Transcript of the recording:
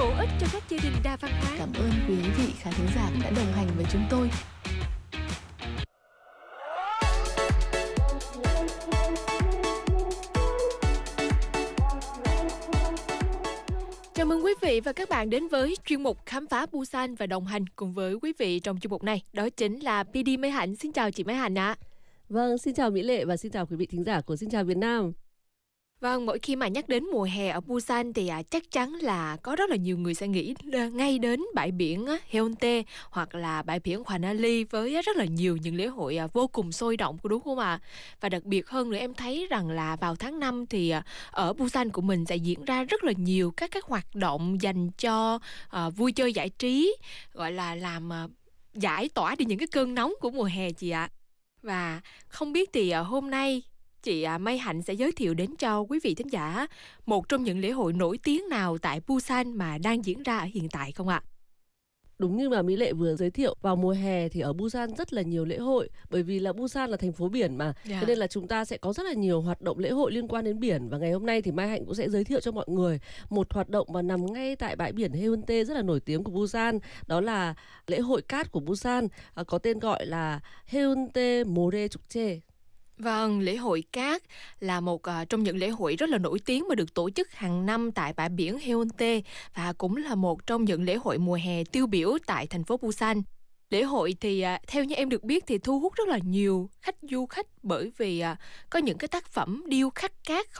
bổ ích cho các gia đình đa văn hóa. Cảm ơn quý vị khán thính giả đã đồng hành với chúng tôi. Chào mừng quý vị và các bạn đến với chuyên mục Khám phá Busan, và đồng hành cùng với quý vị trong chuyên mục này đó chính là PD Mai Hạnh. Xin chào chị Mai Hạnh ạ. Vâng, xin chào Mỹ Lệ và xin chào quý vị thính giả của Xin chào Việt Nam. Vâng, mỗi khi mà nhắc đến mùa hè ở Busan thì chắc chắn là có rất là nhiều người sẽ nghĩ ngay đến bãi biển Haeundae hoặc là bãi biển Hwanali với rất là nhiều những lễ hội vô cùng sôi động, đúng không ạ? Và đặc biệt hơn nữa, em thấy rằng là vào tháng 5 thì ở Busan của mình sẽ diễn ra rất là nhiều các hoạt động dành cho vui chơi giải trí, gọi là làm giải tỏa đi những cái cơn nóng của mùa hè chị ạ. Và không biết thì hôm nay chị Mai Hạnh sẽ giới thiệu đến cho quý vị thính giả một trong những lễ hội nổi tiếng nào tại Busan mà đang diễn ra ở hiện tại không ạ? Đúng như mà Mỹ Lệ vừa giới thiệu, vào mùa hè thì ở Busan rất là nhiều lễ hội, bởi vì là Busan là thành phố biển mà, cho nên là chúng ta sẽ có rất là nhiều hoạt động lễ hội liên quan đến biển. Và ngày hôm nay thì Mai Hạnh cũng sẽ giới thiệu cho mọi người một hoạt động mà nằm ngay tại bãi biển Haeundae rất là nổi tiếng của Busan, đó là lễ hội cát của Busan, có tên gọi là Haeundae Moraechukje. Vâng, lễ hội cát là một trong những lễ hội rất là nổi tiếng mà được tổ chức hàng năm tại bãi biển Haeundae, và cũng là một trong những lễ hội mùa hè tiêu biểu tại thành phố Busan. Lễ hội thì theo như em được biết thì thu hút rất là nhiều du khách bởi vì có những cái tác phẩm điêu khắc cát